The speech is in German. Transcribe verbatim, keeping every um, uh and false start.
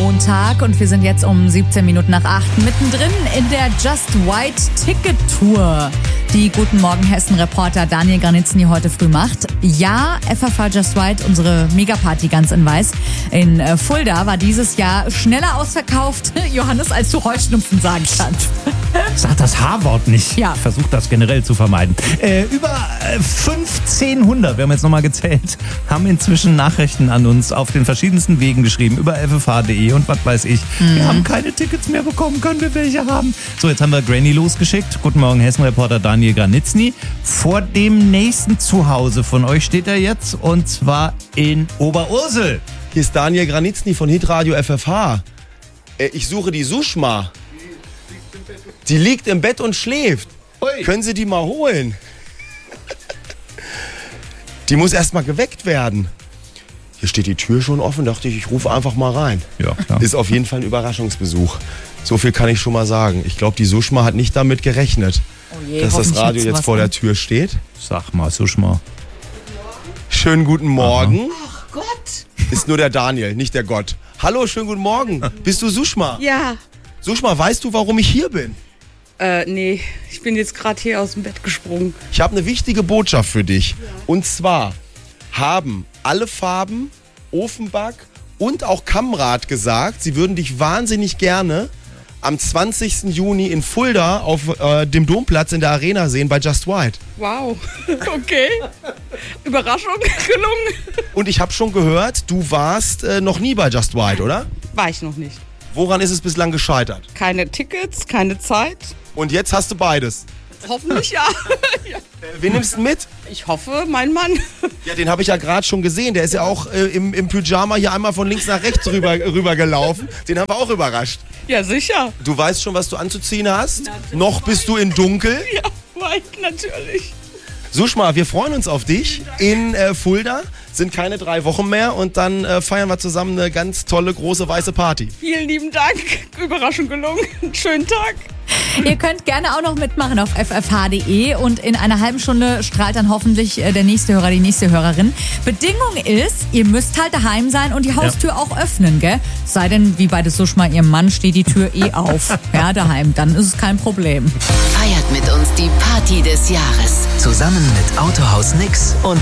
Montag und wir sind jetzt um siebzehn Minuten nach acht mittendrin in der Just White Ticket Tour, die Guten Morgen Hessen-Reporter Daniel Granitzny heute früh macht. Ja, F F H Just White, unsere Megaparty ganz in Weiß in äh, Fulda, war dieses Jahr schneller ausverkauft, Johannes, als du Heuschnupfen sagen kannst. Sag das H-Wort nicht. Ja. Ich versuche das generell zu vermeiden. Äh, über äh, fünfzehnhundert, wir haben jetzt nochmal gezählt, haben inzwischen Nachrichten an uns auf den verschiedensten Wegen geschrieben, über f f h punkt d e und was weiß ich. Mhm. Wir haben keine Tickets mehr bekommen, können wir welche haben? So, jetzt haben wir Granny losgeschickt. Guten Morgen, Hessen-Reporter Daniel Granitzny. Vor dem nächsten Zuhause von euch steht er jetzt, und zwar in Oberursel. Hier ist Daniel Granitzny von Hitradio F F H. Äh, ich suche die Sushma. Die liegt im Bett und schläft. Ui. Können Sie die mal holen? Die muss erst mal geweckt werden. Hier steht die Tür schon offen, dachte ich, ich rufe einfach mal rein. Ja, klar. Ist auf jeden Fall ein Überraschungsbesuch. So viel kann ich schon mal sagen. Ich glaube, die Sushma hat nicht damit gerechnet, Oh je, dass das Radio jetzt vor der an. Tür steht. Sag mal, Sushma. Schönen guten Morgen. Ach Gott. Ist nur der Daniel, nicht der Gott. Hallo, schönen guten Morgen. Bist du Sushma? Ja. Sushma, weißt du, warum ich hier bin? Äh, nee, ich bin jetzt gerade hier aus dem Bett gesprungen. Ich habe eine wichtige Botschaft für dich. Und zwar haben alle Farben, Ofenback und auch Kamrat gesagt, sie würden dich wahnsinnig gerne am zwanzigsten Juni in Fulda auf äh, dem Domplatz in der Arena sehen bei Just White. Wow. Okay. Überraschung gelungen. Und ich habe schon gehört, du warst äh, noch nie bei Just White, oder? War ich noch nicht. Woran ist es bislang gescheitert? Keine Tickets, keine Zeit. Und jetzt hast du beides. Hoffentlich ja. Ja. Äh, wen nimmst du mit? Ich hoffe, mein Mann. Ja, den habe ich ja gerade schon gesehen. Der ist ja auch äh, im, im Pyjama hier einmal von links nach rechts rüber, rüber gelaufen. Den haben wir auch überrascht. Ja, sicher. Du weißt schon, was du anzuziehen hast? Natürlich. Noch bist du in Dunkel. Ja, weiß natürlich. Sushma, wir freuen uns auf dich in äh, Fulda. Sind keine drei Wochen mehr und dann äh, feiern wir zusammen eine ganz tolle, große, weiße Party. Vielen lieben Dank. Überraschung gelungen. Schönen Tag. Ihr könnt gerne auch noch mitmachen auf f f h punkt d e und in einer halben Stunde strahlt dann hoffentlich äh, der nächste Hörer, die nächste Hörerin. Bedingung ist, ihr müsst halt daheim sein und die Haustür ja. auch öffnen, gell? Sei denn, wie bei der Sushma, ihrem Mann steht die Tür eh auf. Ja, daheim, dann ist es kein Problem. Feiert mit uns die Party des Jahres. Zusammen mit Autohaus Nix und